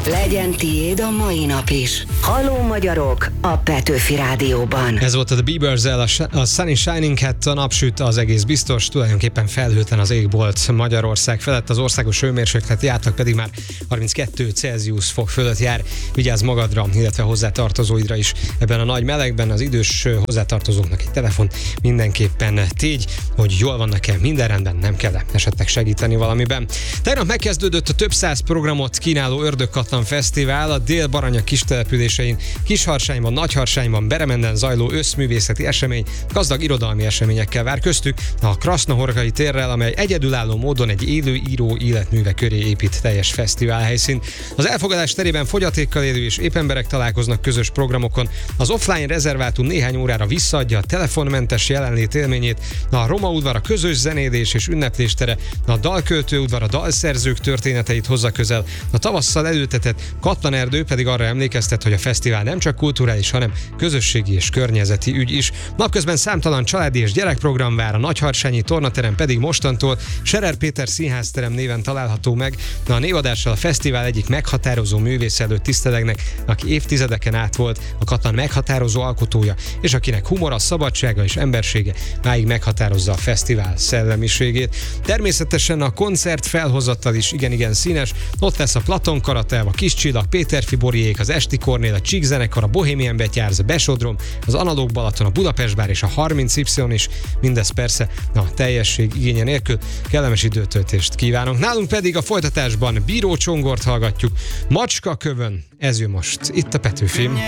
Legyen tiéd a mai nap is. Halló magyarok a Petőfi Rádióban. Ez volt a The Bieberszel, a Sunny Shining Hat, a napsüt, az egész biztos, tulajdonképpen felhőtlen az égbolt Magyarország felett, az országos hőmérsékleti átlag pedig már 32 Celsius fok fölött jár. Vigyázz magadra, illetve hozzátartozóidra is ebben a nagy melegben, az idős hozzátartozóknak egy telefon mindenképpen tégy, hogy jól vannak-e, minden rendben, nem kell esetleg segíteni valamiben. Tegnap megkezdődött a több száz programot kínáló Ördögkatlan Fesztivál a Dél-Baranya kistelepülésein, Kisharsányban, Nagyharsányban, Beremenden zajló összművészeti esemény gazdag irodalmi eseményekkel vár, köztük a Krasznahorkai térrel, amely egyedülálló módon egy élő író életműve köré épít teljes fesztivál helyszínt. Az elfogadás terében fogyatékkal élő és épp emberek találkoznak közös programokon. Az offline rezervátum néhány órára visszaadja a telefonmentes jelenlét élményét, a Roma udvar a közös zenélés és ünneplés tere, a Dalköltő udvar a dalszerzők történeteit hozza közel, a tavasszal előtetett Katlanerdő pedig arra emlékeztet, hogy a fesztivál nem csak kulturális, hanem közösségi és környezeti ügy is. Napközben számtalan családi és gyerekprogram vár, a Nagyharsányi tornaterem pedig mostantól Scherer Péter színházterem néven található meg. A névadással a fesztivál egyik meghatározó művész előtt tisztelegnek, aki évtizedeken át volt a Katlan meghatározó alkotója, és akinek humora, szabadsága és embersége máig meghatározza a fesztivál szellemiségét. Természetesen a koncert felhozattal is igen színes. Ott lesz a Platon Karatev, a Kis Csillag, Péter Fiboriék, az Esti Kornél, a Csík zenekar, a Bohemian Betyárz, a Besodrom, az Analóg Balaton, a Budapest Bár és a 30Y is. Mindez persze a teljesség igénye nélkül. Kellemes időtöltést kívánunk. Nálunk pedig a folytatásban Bíró Csongort hallgatjuk. Macska kövön, ez jön most itt a Petőfin.